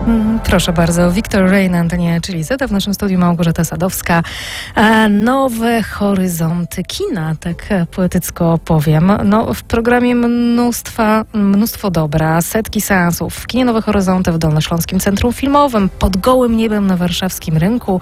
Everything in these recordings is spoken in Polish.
Proszę bardzo, Victor Rain, Antonia Chilizeta, w naszym studiu Małgorzata Sadowska. Nowe horyzonty kina, tak poetycko powiem. No, w programie mnóstwo dobra, setki seansów w kinie Nowe Horyzonty w Dolnośląskim Centrum Filmowym, pod gołym niebem na warszawskim rynku.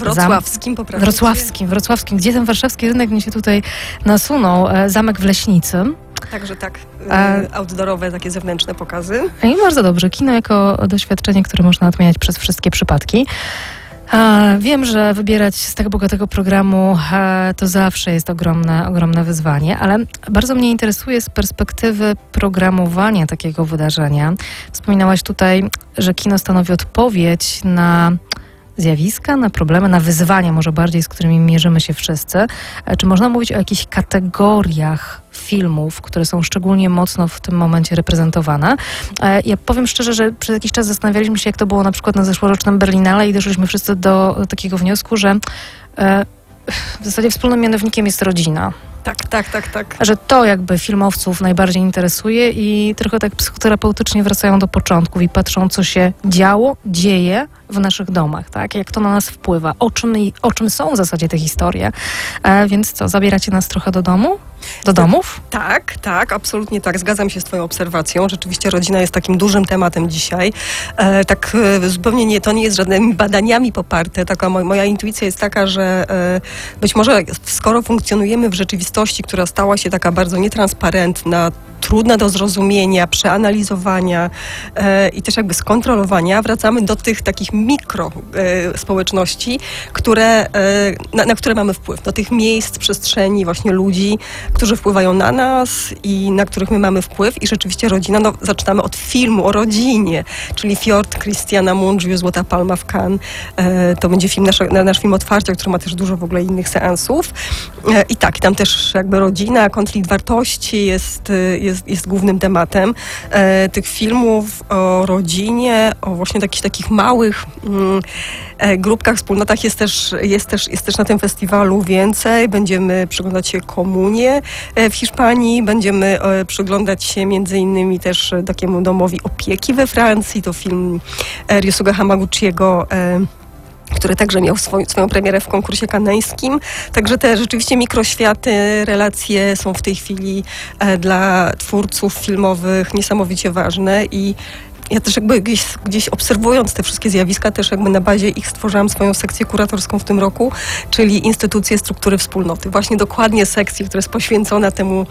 Wrocławskim. Gdzie ten warszawski rynek mi się tutaj nasunął? Zamek w Leśnicy. Także tak, outdoorowe, takie zewnętrzne pokazy. I bardzo dobrze. Kino jako doświadczenie, które można odmieniać przez wszystkie przypadki. Wiem, że wybierać z tak bogatego programu to zawsze jest ogromne wyzwanie, ale bardzo mnie interesuje z perspektywy programowania takiego wydarzenia. Wspominałaś tutaj, że kino stanowi odpowiedź na zjawiska, na problemy, na wyzwania może bardziej, z którymi mierzymy się wszyscy. Czy można mówić o jakichś kategoriach filmów, które są szczególnie mocno w tym momencie reprezentowane? Ja powiem szczerze, że przez jakiś czas zastanawialiśmy się, jak to było na przykład na zeszłorocznym Berlinale i doszliśmy wszyscy do takiego wniosku, że w zasadzie wspólnym mianownikiem jest rodzina. Tak. Że to jakby filmowców najbardziej interesuje i trochę tak psychoterapeutycznie wracają do początków i patrzą, co się dzieje w naszych domach, tak? Jak to na nas wpływa, o czym są w zasadzie te historie. Więc co, zabieracie nas trochę do domu? Do domów? Tak, absolutnie tak. Zgadzam się z twoją obserwacją. Rzeczywiście rodzina jest takim dużym tematem dzisiaj. Zupełnie to nie jest żadnymi badaniami poparte. Taka moja intuicja jest taka, że być może skoro funkcjonujemy w rzeczywistości, która stała się taka bardzo nietransparentna, trudna do zrozumienia, przeanalizowania i też jakby skontrolowania, wracamy do tych takich mikro społeczności, na które mamy wpływ. Do tych miejsc, przestrzeni, właśnie ludzi, którzy wpływają na nas i na których my mamy wpływ. I rzeczywiście rodzina, zaczynamy od filmu o rodzinie, czyli Fjord Christiana Mungiu, Złota Palma w Cannes. To będzie nasz film otwarcia, który ma też dużo w ogóle innych seansów. I tak, tam też jakby rodzina, konflikt wartości jest głównym tematem tych filmów o rodzinie, o właśnie takich małych grupkach, wspólnotach jest też na tym festiwalu więcej. Będziemy przyglądać się Komunie w Hiszpanii, będziemy przyglądać się między innymi też takiemu domowi opieki we Francji. To film Ryosuke Hamaguchiego, który także miał swoją premierę w konkursie kaneńskim. Także te rzeczywiście mikroświaty, relacje są w tej chwili dla twórców filmowych niesamowicie ważne i ja też jakby gdzieś obserwując te wszystkie zjawiska, też jakby na bazie ich stworzyłam swoją sekcję kuratorską w tym roku, czyli Instytucje Struktury Wspólnoty. Właśnie dokładnie sekcję, która jest poświęcona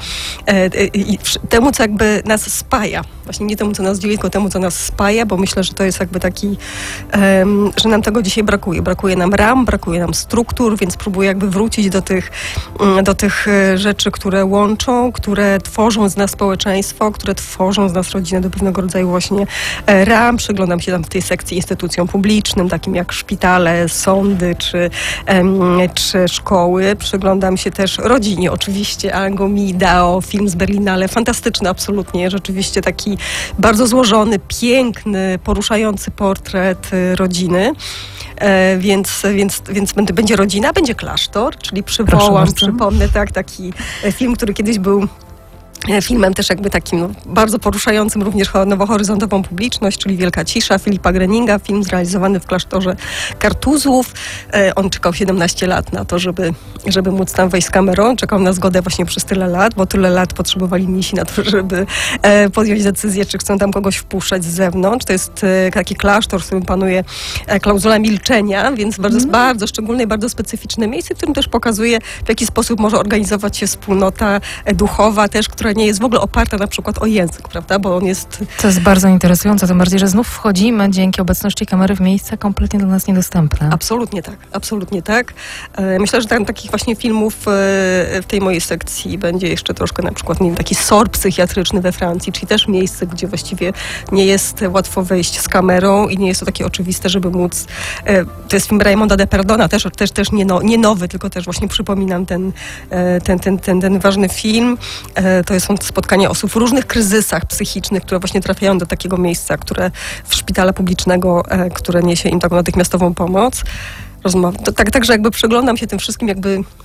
temu, co jakby nas spaja. Właśnie nie temu, co nas dzieli, tylko temu, co nas spaja, bo myślę, że to jest jakby taki, że nam tego dzisiaj brakuje. Brakuje nam ram, brakuje nam struktur, więc próbuję jakby wrócić do tych rzeczy, które łączą, które tworzą z nas społeczeństwo, które tworzą z nas rodzinę do pewnego rodzaju właśnie ram. Przyglądam się tam w tej sekcji instytucjom publicznym, takim jak szpitale, sądy czy szkoły. Przyglądam się też rodzinie, oczywiście. Ango Mi Dao, film z Berlinale. Fantastyczny absolutnie. Rzeczywiście taki bardzo piękny, poruszający portret rodziny. Więc będzie rodzina, będzie klasztor, czyli przypomnę taki film, który kiedyś był filmem też jakby takim bardzo poruszającym również nowohoryzontową publiczność, czyli Wielka Cisza Filipa Greninga, film zrealizowany w klasztorze Kartuzów. On czekał 17 lat na to, żeby móc tam wejść z kamerą. Czekał na zgodę właśnie przez tyle lat, bo tyle lat potrzebowali mnisi na to, żeby podjąć decyzję, czy chcą tam kogoś wpuszczać z zewnątrz. To jest taki klasztor, w którym panuje klauzula milczenia, więc bardzo szczególne i bardzo specyficzne miejsce, w którym też pokazuje, w jaki sposób może organizować się wspólnota duchowa też, która nie jest w ogóle oparta na przykład o język, prawda, bo on jest... To jest bardzo interesujące, tym bardziej, że znów wchodzimy dzięki obecności kamery w miejsca kompletnie dla nas niedostępne. Absolutnie tak. Myślę, że tam takich właśnie filmów w tej mojej sekcji będzie jeszcze troszkę, na przykład, nie wiem, taki SOR psychiatryczny we Francji, czyli też miejsce, gdzie właściwie nie jest łatwo wejść z kamerą i nie jest to takie oczywiste, żeby móc... To jest film Raymonda de Perdona, też nie nowy, tylko też właśnie przypominam ten ważny film. To są spotkania osób w różnych kryzysach psychicznych, które właśnie trafiają do takiego miejsca, które w szpitala publicznego, które niesie im taką natychmiastową pomoc. Także jakby przyglądam się tym wszystkim jakby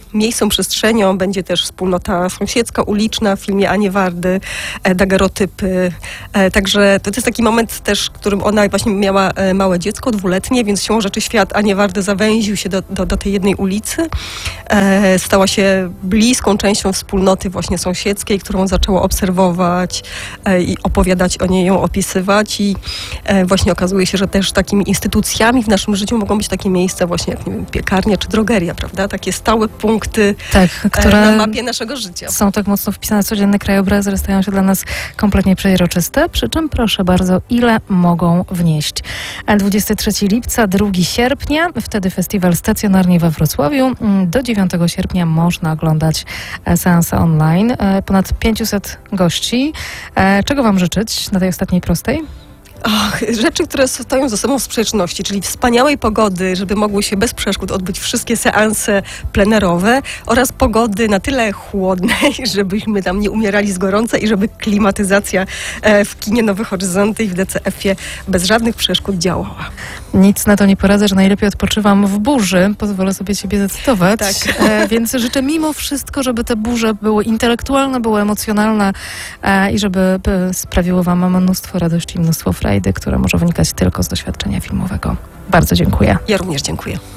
miejscem, przestrzenią będzie też wspólnota sąsiedzka, uliczna w filmie Anie Wardy, dagerotypy. Także to jest taki moment też, w którym ona właśnie miała małe dziecko, 2-letnie, więc siłą rzeczy świat Anie Wardy zawęził się do tej jednej ulicy. Stała się bliską częścią wspólnoty właśnie sąsiedzkiej, którą zaczęła obserwować i opowiadać o niej, ją opisywać i właśnie okazuje się, że też takimi instytucjami w naszym życiu mogą być takie miejsca właśnie jak, nie wiem, piekarnia czy drogeria, prawda? Takie stałe punkty które na mapie naszego życia. są tak mocno wpisane w codzienne krajobrazy, że stają się dla nas kompletnie przejrzyste, przy czym proszę bardzo, ile mogą wnieść. 23 lipca, 2 sierpnia, wtedy festiwal stacjonarnie we Wrocławiu. Do 9 sierpnia można oglądać seanse online. Ponad 500 gości. Czego wam życzyć na tej ostatniej prostej? Rzeczy, które stoją ze sobą w sprzeczności, czyli wspaniałej pogody, żeby mogły się bez przeszkód odbyć wszystkie seanse plenerowe oraz pogody na tyle chłodnej, żebyśmy tam nie umierali z gorąca i żeby klimatyzacja w kinie Nowe Horyzonty i w DCF-ie bez żadnych przeszkód działała. Nic na to nie poradzę, że najlepiej odpoczywam w burzy. Pozwolę sobie siebie zacytować. Tak. Więc życzę mimo wszystko, żeby te burze były intelektualne, były emocjonalne i żeby sprawiło wam mnóstwo radości i mnóstwo frajdy, które może wynikać tylko z doświadczenia filmowego. Bardzo dziękuję. Ja również dziękuję.